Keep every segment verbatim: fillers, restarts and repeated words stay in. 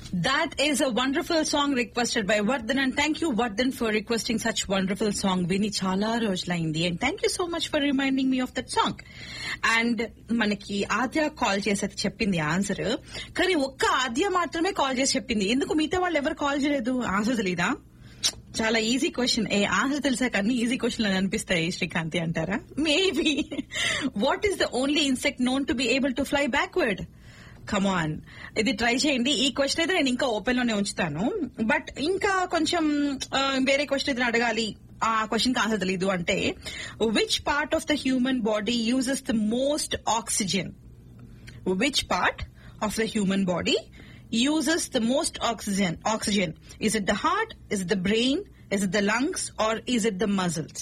That is a wonderful song requested by Vardhan, and thank you Vardhan for requesting such wonderful song. Vini chala rojulaindi, and thank you so much for reminding me of that song. And manaki Adya call chesi cheppindi answer, kani okka Adya maatrame call chesi cheppindi. Enduku meeta vallu ever call cheyaledu? Answer telida? చాలా easy question. ఏ answer తెలిసాక అన్ని easy క్వశ్చన్లు అనిపిస్తాయి శ్రీకాంతి అంటారా? Maybe. What is the only insect known to be able to fly backward? కమాన్, ఇది try చేయండి. ఈ question అయితే నేను ఇంకా ఓపెన్ లోనే ఉంచుతాను, బట్ ఇంకా కొంచెం వేరే క్వశ్చన్ ఏదైనా అడగాలి, ఆ క్వశ్చన్ కి ఆన్సర్ తెలీదు అంటే, which part of the human body uses the most oxygen? Which part of the human body uses the most oxygen oxygen is it the heart, is it the brain, is it the lungs, or is it the muscles?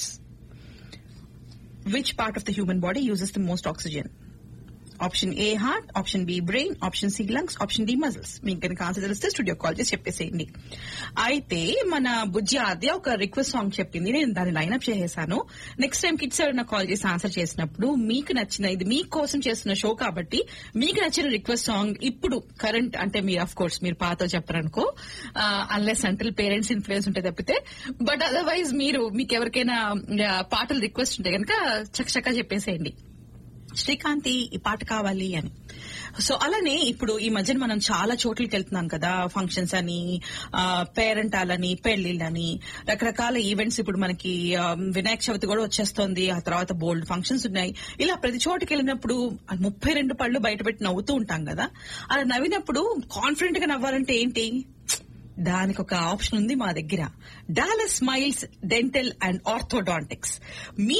Which part of the human body uses the most oxygen? Option A heart, option B brain, option C lungs, option D muscles. మీకు కనుక answer తెలిస్తే studio call చేసి చెప్పేసేయండి. అయితే మన బుజ్జి ఆద్య ఒక request song చెప్పింది, నేను దాన్ని లైన్అప్ చేసేసాను. నెక్స్ట్ టైం కిడ్స్ ఎవరైనా కాల్ చేసి ఆన్సర్ చేసినప్పుడు మీకు నచ్చిన, ఇది మీకోసం చేస్తున్న షో కాబట్టి మీకు నచ్చిన రిక్వెస్ట్ సాంగ్ ఇప్పుడు కరెంట్, అంటే మీరు ఆఫ్ కోర్స్ మీరు పాత చెప్పరనుకో, అన్లెస్ అంటిల్ పేరెంట్స్ ఇన్ఫ్లుయెన్స్ ఉంటే తప్పితే, బట్ అదర్వైజ్ మీరు మీకు ఎవరికైనా పాటలు రిక్వెస్ట్ ఉంటే కనుక చక్కచక్క చెప్పేసేయండి, శ్రీకాంతి ఈ పాట కావాలి అని. సో అలానే ఇప్పుడు ఈ మధ్యన మనం చాలా చోట్లకి వెళ్తున్నాం కదా, ఫంక్షన్స్ అని, పేరెంటాలని, పెళ్లిళ్ళని, రకరకాల ఈవెంట్స్. ఇప్పుడు మనకి వినాయక చవితి కూడా వచ్చేస్తోంది, ఆ తర్వాత బోల్డ్ ఫంక్షన్స్ ఉన్నాయి. ఇలా ప్రతి చోటుకి వెళ్ళినప్పుడు ముప్పై రెండు పళ్ళు బయట పెట్టి నవ్వుతూ ఉంటాం కదా. అలా నవ్వినప్పుడు కాన్ఫిడెంట్ గా నవ్వాలంటే ఏంటి? దానికి ఒక ఆప్షన్ ఉంది మా దగ్గర, Dallas smiles dental and orthodontics. Me